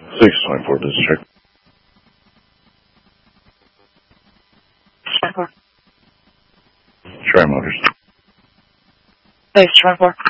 624, this is Rick. 24. Tri Motors. Thanks, 24.